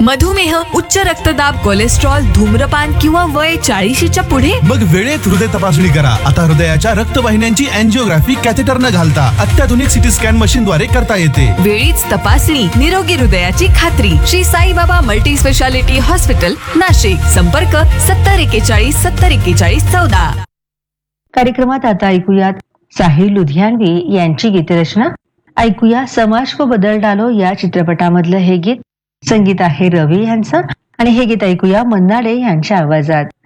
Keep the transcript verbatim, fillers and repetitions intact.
मधुमेह, उच्च रक्तदाब, कोलेस्ट्रॉल, धूम्रपान किंवा वय चाळीशीच्या पुढे? मग वेळेत हृदय तपासणी करा. आता हृदयाच्या रक्तवाहिन्यांची अँजिओग्राफी कॅथेटर न घालता अत्याधुनिक सिटी स्कॅन मशीन द्वारे करता येते. वेळीच तपासणी, निरोगी हृदयाची खात्री. Shri Saibaba multi speciality hospital, Nashik. संपर्क सत्तर एकेचाळीस सत्तर एकेचाळीस चौदा. कार्यक्रमात आता ऐकूयात साहिल लुधियानवी यांची गीतरचना. ऐकूया समाज को बदल डालो या चित्रपटामधलं हे गीत. संगीत आहे रवी यांचं आणि हे गीत ऐकूया मन्ना डे यांच्या आवाजात.